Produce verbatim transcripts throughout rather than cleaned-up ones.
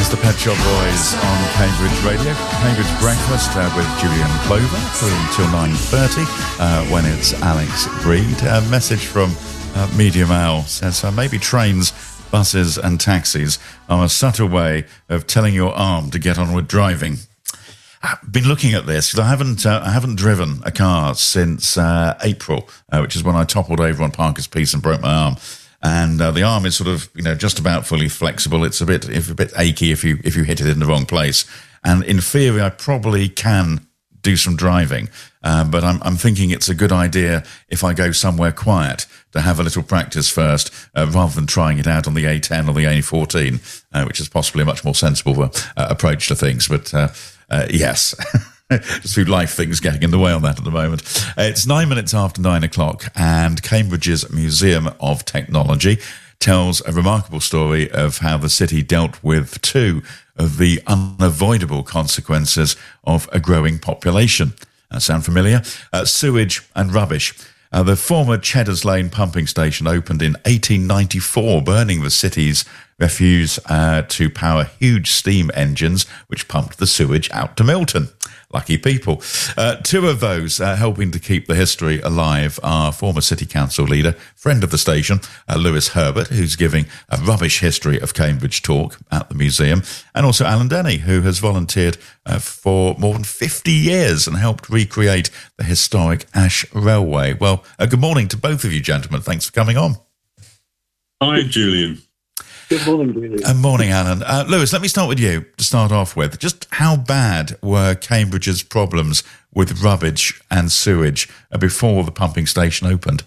There's the Pet Shop Boys on Cambridge Radio. Cambridge Breakfast uh, with Julian Clover until nine thirty uh, when it's Alex Breed. A message from uh, Medium Owl says uh, maybe trains, buses and taxis are a subtle way of telling your arm to get on with driving. I've been looking at this because I haven't uh, I haven't driven a car since uh, April, uh, which is when I toppled over on Parker's Piece and broke my arm. And uh, the arm is sort of, you know, just about fully flexible. It's a bit, if a bit achy if you if you hit it in the wrong place. And in theory, I probably can do some driving, uh, but I'm I'm thinking it's a good idea if I go somewhere quiet to have a little practice first, uh, rather than trying it out on the A ten or the A fourteen, uh, which is possibly a much more sensible uh, approach to things. But uh, uh, yes. Just through life things getting in the way on that at the moment. It's nine minutes after nine o'clock, and Cambridge's Museum of Technology tells a remarkable story of how the city dealt with two of the unavoidable consequences of a growing population. Uh, sound familiar? Uh, sewage and rubbish. Uh, the former Cheddar's Lane pumping station opened in eighteen ninety-four, burning the city's refuse uh, to power huge steam engines which pumped the sewage out to Milton. Lucky people. Uh, two of those uh, helping to keep the history alive are former City Council leader, friend of the station, uh, Lewis Herbert, who's giving a rubbish history of Cambridge talk at the museum, and also Alan Denny, who has volunteered uh, for more than fifty years and helped recreate the historic Ash Railway. Well, uh, good morning to both of you, gentlemen. Thanks for coming on. Hi, Julian. Good morning, Julian. Good morning, Alan. Uh, Lewis, let me start with you to start off with. Just how bad were Cambridge's problems with rubbish and sewage uh, before the pumping station opened?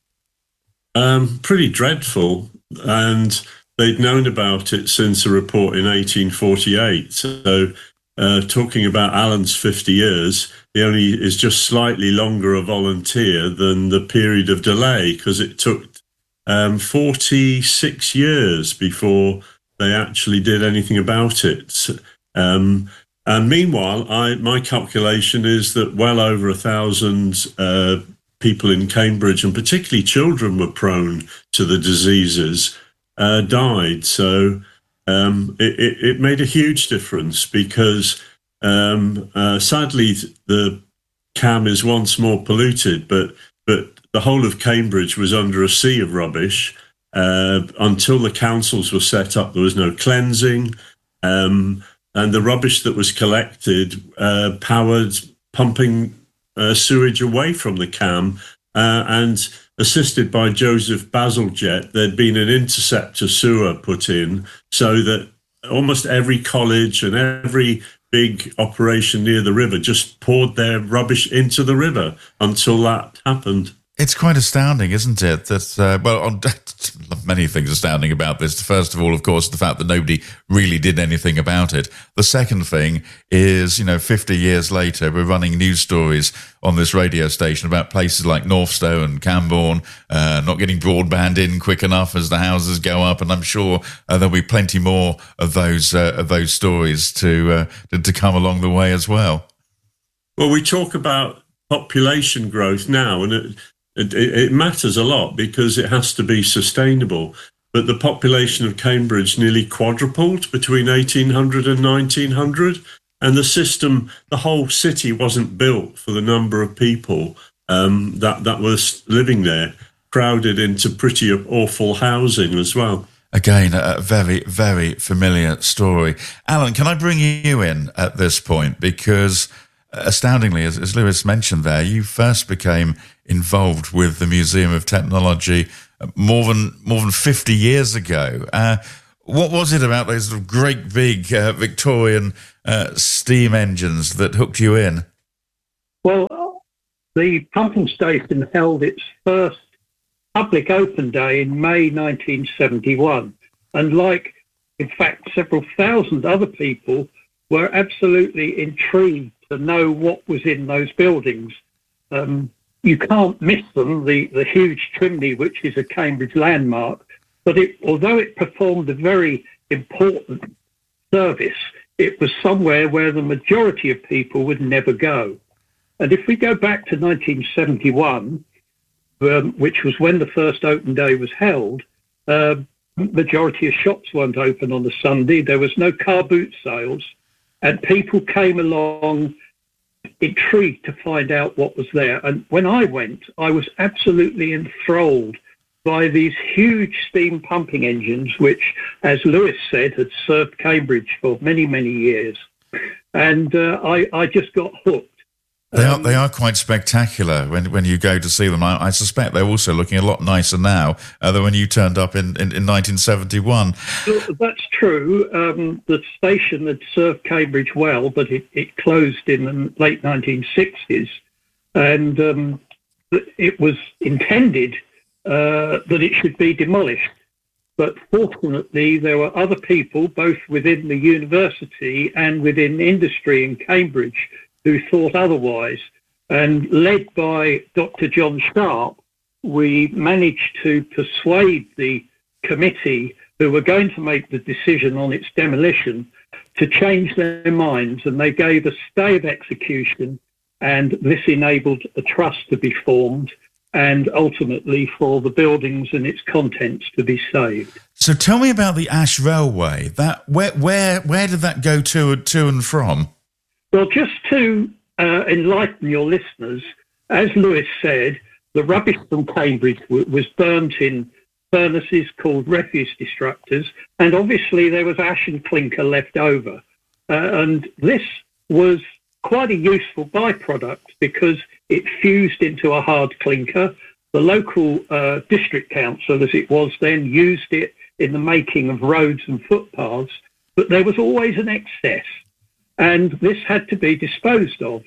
Um, pretty dreadful, and they'd known about it since a report in eighteen forty-eight. So uh, talking about Alan's fifty years, he only is just slightly longer a volunteer than the period of delay, because it took Um, forty-six years before they actually did anything about it. Um, and meanwhile, I, my calculation is that well over a thousand uh, people in Cambridge, and particularly children, were prone to the diseases, uh, died. So um, it, it, it made a huge difference, because um, uh, sadly the Cam is once more polluted, but but the whole of Cambridge was under a sea of rubbish. Uh, until the councils were set up, there was no cleansing. Um, and the rubbish that was collected uh, powered pumping uh, sewage away from the Cam. Uh, and assisted by Joseph Bazalgette, there'd been an interceptor sewer put in, so that almost every college and every big operation near the river just poured their rubbish into the river until that happened. It's quite astounding, isn't it? That uh, well, on, many things astounding about this. First of all, of course, the fact that nobody really did anything about it. The second thing is, you know, fifty years later, we're running news stories on this radio station about places like Northstowe and Cambourne uh, not getting broadband in quick enough as the houses go up, and I'm sure uh, there'll be plenty more of those uh, of those stories to, uh, to to come along the way as well. Well, we talk about population growth now, and it. It, it matters a lot because it has to be sustainable. But the population of Cambridge nearly quadrupled between eighteen hundred and nineteen hundred. And the system, the whole city wasn't built for the number of people um, that, that was living there, crowded into pretty awful housing as well. Again, a very, very familiar story. Alan, can I bring you in at this point? Because astoundingly, as, as Lewis mentioned there, you first became involved with the Museum of Technology more than more than fifty years ago. Uh, what was it about those sort of great big uh, Victorian uh, steam engines that hooked you in? Well, the pumping station held its first public open day in May nineteen seventy-one. And like, in fact, several thousand other people were absolutely intrigued to know what was in those buildings. Um, you can't miss them, the, the huge chimney, which is a Cambridge landmark. But it, although it performed a very important service, it was somewhere where the majority of people would never go. And if we go back to nineteen seventy-one, um, which was when the first open day was held, uh, majority of shops weren't open on a Sunday. There was no car boot sales, and people came along intrigued to find out what was there. And when I went, I was absolutely enthralled by these huge steam pumping engines, which, as Lewis said, had served Cambridge for many, many years. And uh, I, I just got hooked. They are Um, they are quite spectacular when when you go to see them. I, I suspect they're also looking a lot nicer now uh, than when you turned up in, in, in nineteen seventy-one. That's true. Um, the station had served Cambridge well, but it, it closed in the late nineteen sixties. And um, it was intended uh, that it should be demolished. But fortunately, there were other people, both within the university and within industry in Cambridge, who thought otherwise. And led by Doctor John Sharp, we managed to persuade the committee who were going to make the decision on its demolition to change their minds. And they gave a stay of execution, and this enabled a trust to be formed and ultimately for the buildings and its contents to be saved. So tell me about the Ash Railway. That where where where did that go to to and from? Well, just to uh, enlighten your listeners, as Lewis said, the rubbish from Cambridge w- was burnt in furnaces called refuse destructors, and obviously there was ash and clinker left over. Uh, and this was quite a useful byproduct because it fused into a hard clinker. The local uh, district council, as it was then, used it in the making of roads and footpaths, but there was always an excess. And this had to be disposed of.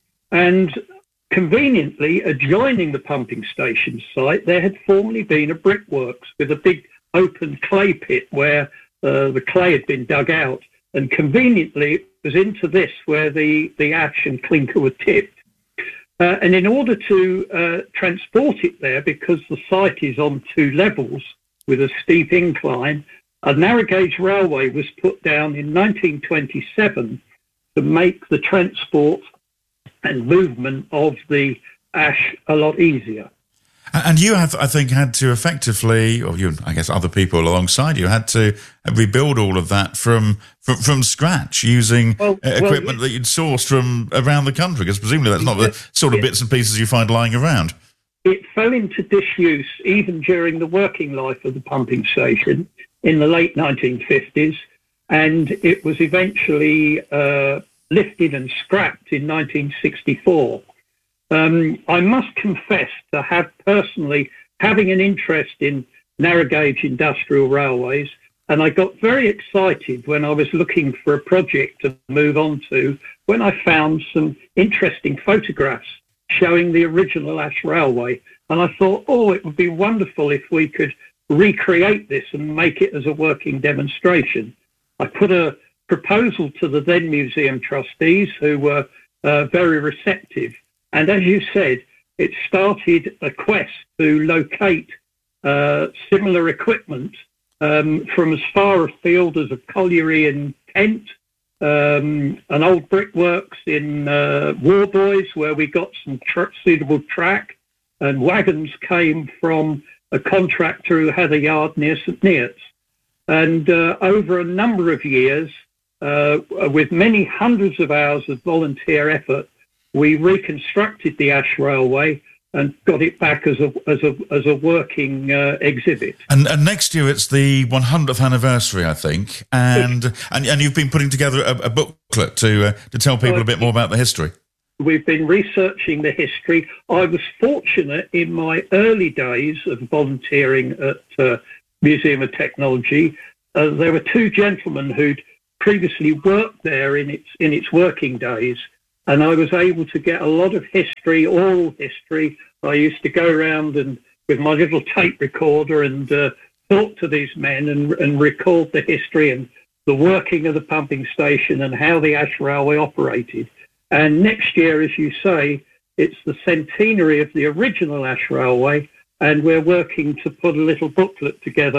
And conveniently, adjoining the pumping station site, there had formerly been a brickworks with a big open clay pit where uh, the clay had been dug out. And conveniently, it was into this where the, the ash and clinker were tipped. Uh, and in order to uh, transport it there, because the site is on two levels with a steep incline, a narrow gauge railway was put down in nineteen twenty-seven to make the transport and movement of the ash a lot easier. And you have, I think, had to effectively, or you, I guess, other people alongside you, had to rebuild all of that from from, from scratch using well, equipment well, that you'd sourced from around the country, because presumably that's not the sort of it, bits and pieces you find lying around. It fell into disuse even during the working life of the pumping station in the late nineteen fifties, and it was eventually uh, lifted and scrapped in nineteen sixty-four. Um, I must confess to have personally having an interest in narrow gauge industrial railways, and I got very excited when I was looking for a project to move on to when I found some interesting photographs showing the original Ash Railway. And I thought, oh, it would be wonderful if we could recreate this and make it as a working demonstration. I put a proposal to the then museum trustees, who were uh, very receptive. And as you said, it started a quest to locate uh, similar equipment um, from as far afield as a colliery in Kent, um, an old brickworks in uh, Warboys, where we got some tr- suitable track, and wagons came from a contractor who had a yard near St Neots. And uh, over a number of years, uh, with many hundreds of hours of volunteer effort, we reconstructed the Ash Railway and got it back as a as a as a working uh, exhibit. And, and next year it's the one hundredth anniversary, I think, and and, and you've been putting together a, a booklet to uh, to tell people uh, a bit more about the history. We've been researching the history. I was fortunate in my early days of volunteering at uh, Museum of Technology. Uh, there were two gentlemen who'd previously worked there in its in its working days. And I was able to get a lot of history, oral history. I used to go around and with my little tape recorder and uh, talk to these men and, and record the history and the working of the pumping station and how the Ash Railway operated. And next year, as you say, it's the centenary of the original Ash Railway, and we're working to put a little booklet together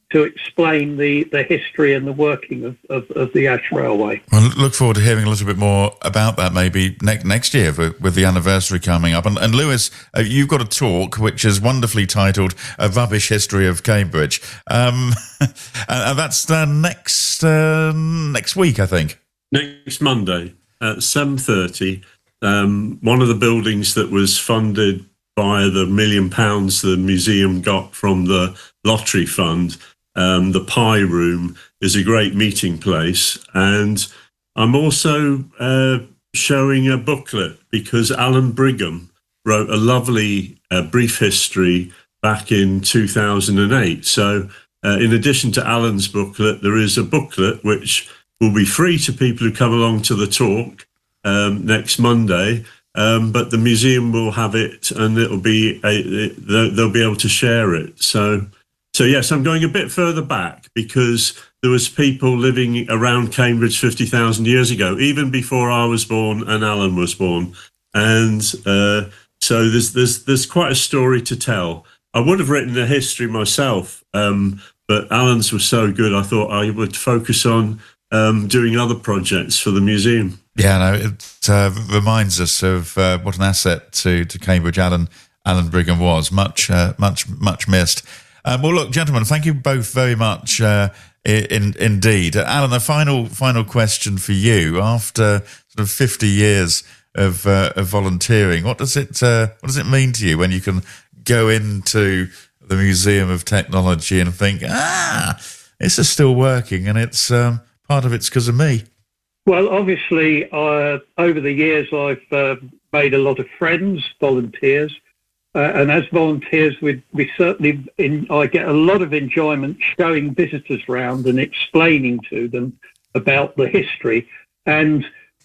to explain the, the history and the working of, of, of the Ash Railway. Well, look forward to hearing a little bit more about that maybe ne- next year with, with the anniversary coming up. And, and Lewis, uh, you've got a talk which is wonderfully titled A Rubbish History of Cambridge. Um, and that's uh, next uh, next week, I think. Next Monday at seven thirty. Um, one of the buildings that was funded by the million pounds the museum got from the lottery fund, um, the Pie Room, is a great meeting place. And I'm also uh, showing a booklet because Alan Brigham wrote a lovely uh, brief history back in two thousand eight. So uh, in addition to Alan's booklet, there is a booklet which will be free to people who come along to the talk um, next Monday. Um, but the museum will have it, and it'll be a, it, they'll be able to share it. So, so yes, I'm going a bit further back because there was people living around Cambridge fifty thousand years ago, even before I was born and Alan was born, and uh, so there's there's there's quite a story to tell. I would have written a history myself, um, but Alan's was so good, I thought I would focus on um, doing other projects for the museum. Yeah, no, it uh, reminds us of uh, what an asset to, to Cambridge Alan Alan Brigham was. Much, uh, much, much missed. Um, well, look, gentlemen, thank you both very much uh, in, indeed. Uh, Alan, a final final question for you. After sort of fifty years of, uh, of volunteering, what does it uh, what does it mean to you when you can go into the Museum of Technology and think, ah, this is still working, and it's um, part of it's because of me? Well, obviously, uh, over the years, I've uh, made a lot of friends, volunteers, uh, and as volunteers, we, we certainly, in, I get a lot of enjoyment showing visitors around and explaining to them about the history, and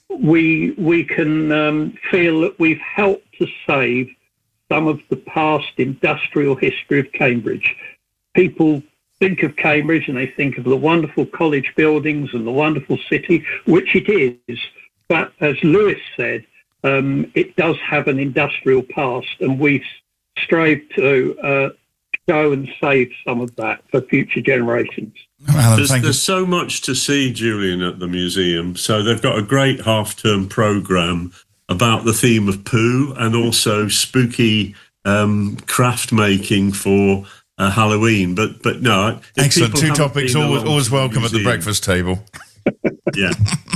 we we can um, feel that we've helped to save some of the past industrial history of Cambridge. People think of Cambridge and they think of the wonderful college buildings and the wonderful city, which it is. But as Lewis said, um, it does have an industrial past, and we strive to uh, show and save some of that for future generations. Alan, there's, thank there's you. so much to see, Julian, at the museum. So they've got a great half-term programme about the theme of poo and also spooky um, craft making for Uh, Halloween, but but no. Excellent. Two topics, always, always welcome at the breakfast table. Yeah.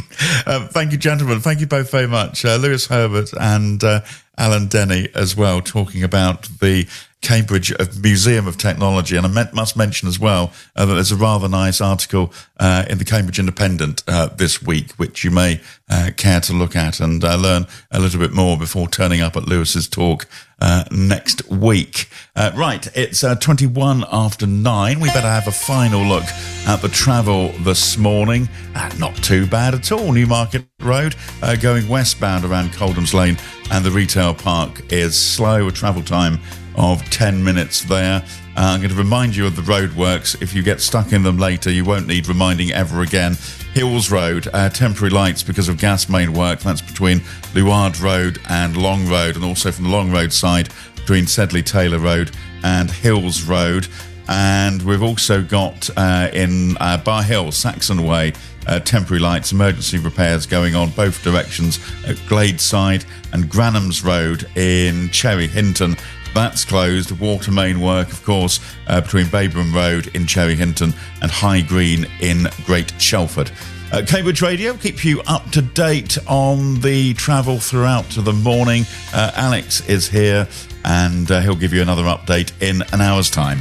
uh, thank you, gentlemen. Thank you both very much. Uh, Lewis Herbert and uh, Alan Denny as well, talking about the Cambridge Museum of Technology. And I meant, must mention as well uh, that there's a rather nice article uh, in the Cambridge Independent uh, this week, which you may uh, care to look at and uh, learn a little bit more before turning up at Lewis's talk uh, next week. Uh, right, it's uh, twenty-one after nine. We better have a final look at the travel this morning. Uh, not too bad at all. Newmarket Road uh, going westbound around Coldham's Lane, and the retail park is slow, a travel time of ten minutes there. Uh, I'm going to remind you of the roadworks. If you get stuck in them later, you won't need reminding ever again. Hills Road, uh, temporary lights because of gas main work. That's between Luard Road and Long Road, and also from the Long Road side between Sedley Taylor Road and Hills Road. And we've also got uh, in uh, Bar Hill, Saxon Way, uh, temporary lights, emergency repairs going on both directions at Gladeside, and Granham's Road in Cherry Hinton. That's closed. Water main work, of course, uh, between Baberham Road in Cherry Hinton and High Green in Great Shelford. Uh, Cambridge Radio keep you up to date on the travel throughout the morning. Uh, Alex is here, and uh, he'll give you another update in an hour's time.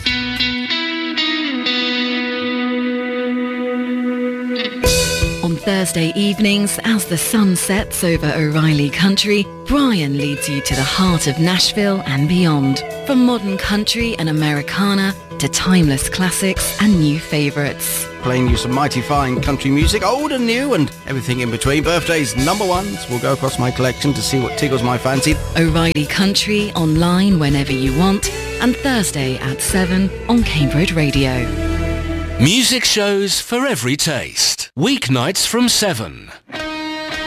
On Thursday evenings, as the sun sets over O'Reilly Country, Brian leads you to the heart of Nashville and beyond. From modern country and Americana to timeless classics and new favourites. Playing you some mighty fine country music, old and new, and everything in between. Birthdays, number ones. We'll go across my collection to see what tickles my fancy. O'Reilly Country, online whenever you want, and Thursday at seven on Cambridge Radio. Music shows for every taste. Weeknights from seven.